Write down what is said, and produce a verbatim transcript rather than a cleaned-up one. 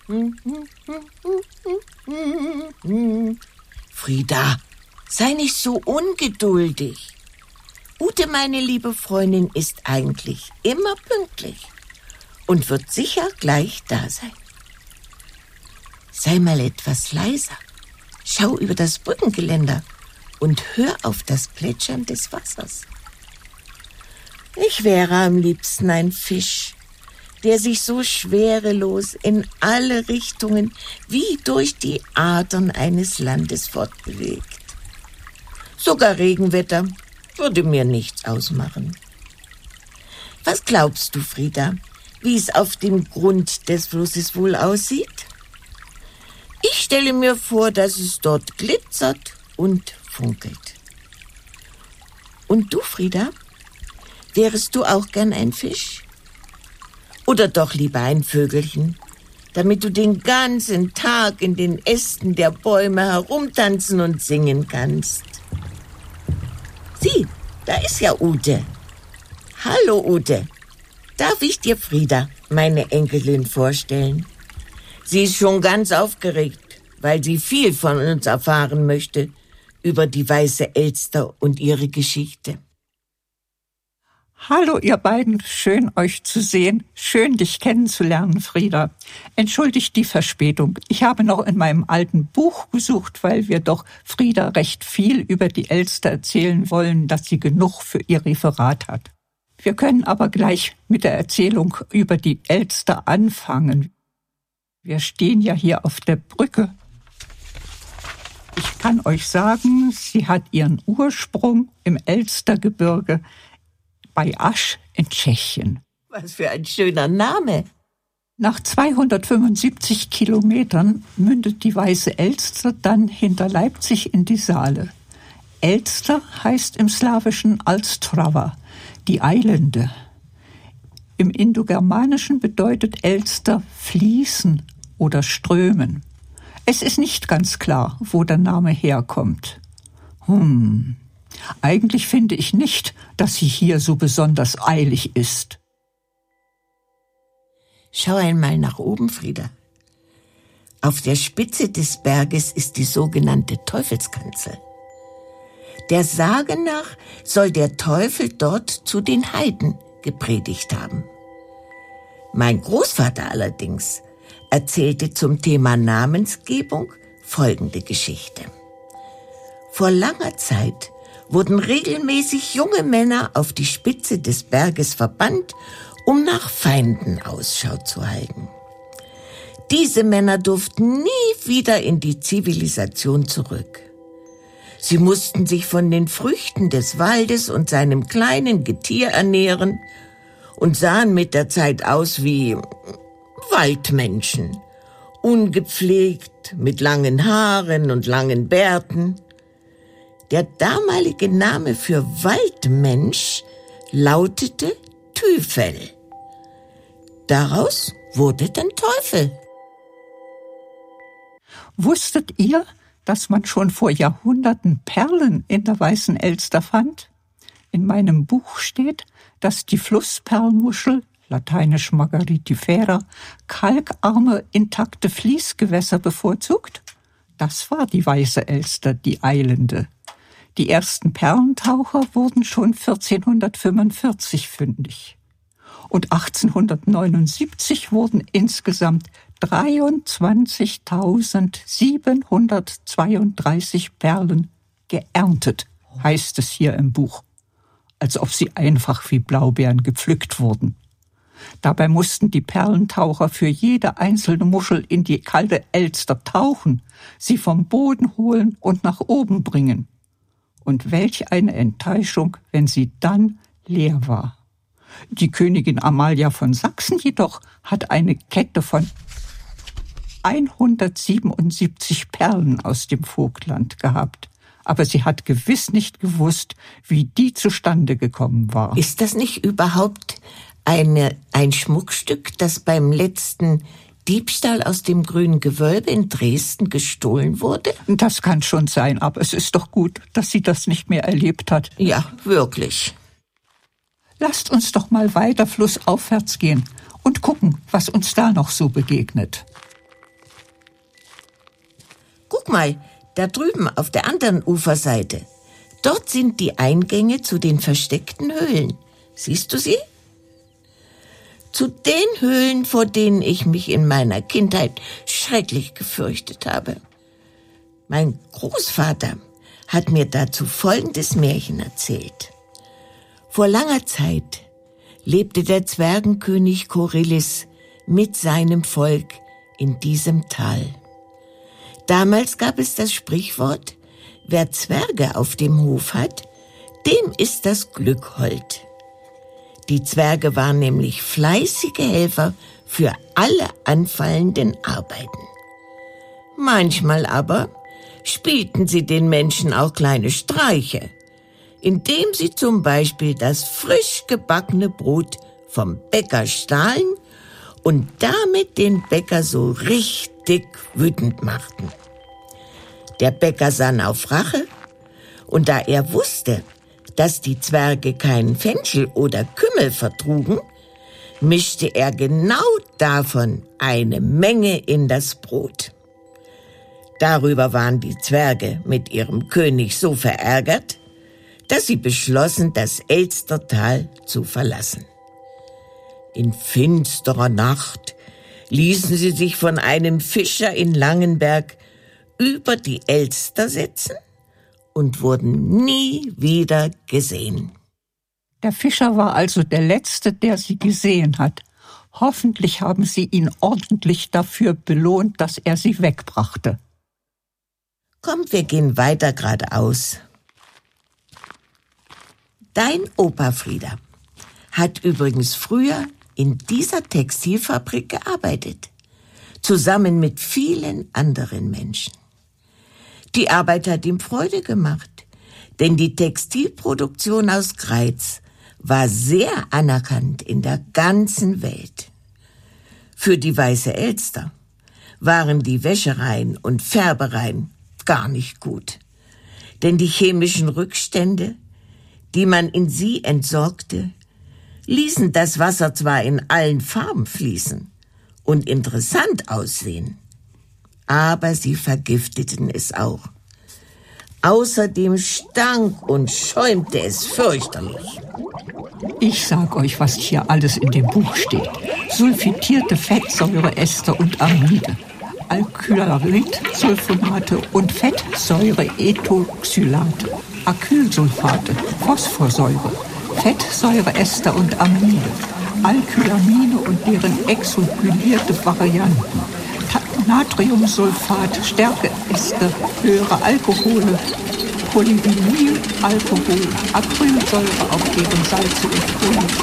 Frieda, sei nicht so ungeduldig. Ute, meine liebe Freundin, ist eigentlich immer pünktlich und wird sicher gleich da sein. Sei mal etwas leiser. Schau über das Brückengeländer und hör auf das Plätschern des Wassers. Ich wäre am liebsten ein Fisch, der sich so schwerelos in alle Richtungen wie durch die Adern eines Landes fortbewegt. Sogar Regenwetter würde mir nichts ausmachen. Was glaubst du, Frieda, wie es auf dem Grund des Flusses wohl aussieht? Ich stelle mir vor, dass es dort glitzert und funkelt. Und du, Frieda, wärest du auch gern ein Fisch? Oder doch lieber ein Vögelchen, damit du den ganzen Tag in den Ästen der Bäume herumtanzen und singen kannst? Sieh, da ist ja Ute. Hallo, Ute. Darf ich dir Frieda, meine Enkelin, vorstellen? Sie ist schon ganz aufgeregt, weil sie viel von uns erfahren möchte über die Weiße Elster und ihre Geschichte. Hallo ihr beiden, schön euch zu sehen, schön dich kennenzulernen, Frieda. Entschuldigt die Verspätung, ich habe noch in meinem alten Buch gesucht, weil wir doch Frieda recht viel über die Elster erzählen wollen, dass sie genug für ihr Referat hat. Wir können aber gleich mit der Erzählung über die Elster anfangen. Wir stehen ja hier auf der Brücke. Ich kann euch sagen, sie hat ihren Ursprung im Elstergebirge bei Asch in Tschechien. Was für ein schöner Name. Nach zweihundertfünfundsiebzig Kilometern mündet die Weiße Elster dann hinter Leipzig in die Saale. Elster heißt im Slawischen Alstrava, die Eilende. Im Indogermanischen bedeutet Elster fließen oder strömen. Es ist nicht ganz klar, wo der Name herkommt. Hm... Eigentlich finde ich nicht, dass sie hier so besonders eilig ist. Schau einmal nach oben, Frieda. Auf der Spitze des Berges ist die sogenannte Teufelskanzel. Der Sage nach soll der Teufel dort zu den Heiden gepredigt haben. Mein Großvater allerdings erzählte zum Thema Namensgebung folgende Geschichte. Vor langer Zeit wurden regelmäßig junge Männer auf die Spitze des Berges verbannt, um nach Feinden Ausschau zu halten. Diese Männer durften nie wieder in die Zivilisation zurück. Sie mussten sich von den Früchten des Waldes und seinem kleinen Getier ernähren und sahen mit der Zeit aus wie Waldmenschen, ungepflegt, mit langen Haaren und langen Bärten. Der damalige Name für Waldmensch lautete Tüfel. Daraus wurde dann Teufel. Wusstet ihr, dass man schon vor Jahrhunderten Perlen in der Weißen Elster fand? In meinem Buch steht, dass die Flussperlmuschel, lateinisch Margaritifera, kalkarme, intakte Fließgewässer bevorzugt. Das war die Weiße Elster, die Eilende. Die ersten Perlentaucher wurden schon vierzehnhundertfünfundvierzig fündig. Und achtzehnhundertneunundsiebzig wurden insgesamt dreiundzwanzigtausendsiebenhundertzweiunddreißig Perlen geerntet, heißt es hier im Buch. Als ob sie einfach wie Blaubeeren gepflückt wurden. Dabei mussten die Perlentaucher für jede einzelne Muschel in die kalte Elster tauchen, sie vom Boden holen und nach oben bringen. Und welch eine Enttäuschung, wenn sie dann leer war. Die Königin Amalia von Sachsen jedoch hat eine Kette von hundertsiebenundsiebzig Perlen aus dem Vogtland gehabt. Aber sie hat gewiss nicht gewusst, wie die zustande gekommen war. Ist das nicht überhaupt eine, ein Schmuckstück, das beim letzten Diebstahl aus dem Grünen Gewölbe in Dresden gestohlen wurde? Das kann schon sein, aber es ist doch gut, dass sie das nicht mehr erlebt hat. Ja, wirklich. Lasst uns doch mal weiter flussaufwärts gehen und gucken, was uns da noch so begegnet. Guck mal, da drüben auf der anderen Uferseite. Dort sind die Eingänge zu den versteckten Höhlen. Siehst du sie? Zu den Höhlen, vor denen ich mich in meiner Kindheit schrecklich gefürchtet habe. Mein Großvater hat mir dazu folgendes Märchen erzählt. Vor langer Zeit lebte der Zwergenkönig Korillis mit seinem Volk in diesem Tal. Damals gab es das Sprichwort, wer Zwerge auf dem Hof hat, dem ist das Glück hold. Die Zwerge waren nämlich fleißige Helfer für alle anfallenden Arbeiten. Manchmal aber spielten sie den Menschen auch kleine Streiche, indem sie zum Beispiel das frisch gebackene Brot vom Bäcker stahlen und damit den Bäcker so richtig wütend machten. Der Bäcker sann auf Rache, und da er wusste, dass die Zwerge keinen Fenchel oder Kümmel vertrugen, mischte er genau davon eine Menge in das Brot. Darüber waren die Zwerge mit ihrem König so verärgert, dass sie beschlossen, das Elstertal zu verlassen. In finsterer Nacht ließen sie sich von einem Fischer in Langenberg über die Elster setzen und wurden nie wieder gesehen. Der Fischer war also der Letzte, der sie gesehen hat. Hoffentlich haben sie ihn ordentlich dafür belohnt, dass er sie wegbrachte. Komm, wir gehen weiter geradeaus. Dein Opa Frieder hat übrigens früher in dieser Textilfabrik gearbeitet, zusammen mit vielen anderen Menschen. Die Arbeit hat ihm Freude gemacht, denn die Textilproduktion aus Greiz war sehr anerkannt in der ganzen Welt. Für die Weiße Elster waren die Wäschereien und Färbereien gar nicht gut, denn die chemischen Rückstände, die man in sie entsorgte, ließen das Wasser zwar in allen Farben fließen und interessant aussehen, aber sie vergifteten es auch. Außerdem stank und schäumte es fürchterlich. Ich sag euch, was hier alles in dem Buch steht. Sulfitierte Fettsäureester und Amide, Alkylarid-Sulfonate und Fettsäure-Ethoxylate, Acrylsulfate, Phosphorsäure, Fettsäureester und Amide, Alkylamine und deren exogylierte Varianten, Natriumsulfat, Stärkeester, höhere Alkohole, Polyvinylalkohol, Acrylsäure, auf deren Salze und Kohlensäure